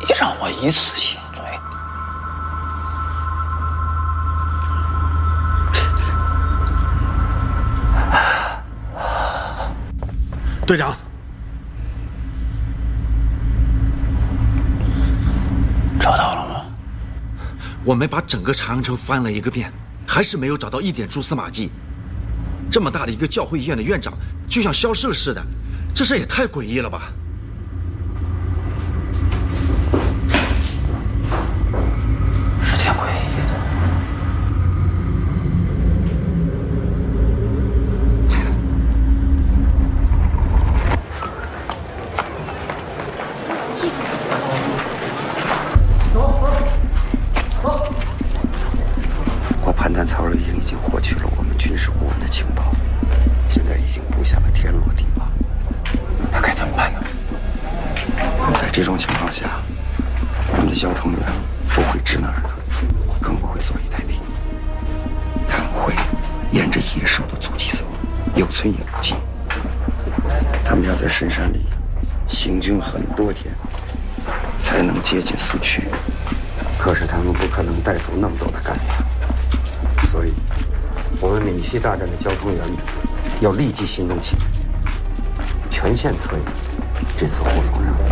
你让我一次性罪。 队长， 找到了吗？ 我们把整个长阳城翻了一个遍，还是没有找到一点蛛丝马迹。这么大的一个教会医院的院长，就像消失了似的，这事也太诡异了吧！ 是挺诡异的。 我判断曹瑞英已经获取了我们军事顾问的情报，现在已经布下了天罗地网。 那该怎么办呢？ 在这种情况下，我们的交通员不会知难而退，更不会坐以待毙。他们会沿着野兽的足迹走，有存有迹。他们要在深山里行军很多天，才能接近苏区。可是他们不可能带走那么多的干员，所以，我们闽西大站的交通员要立即行动起来，全线策应这次护送任务。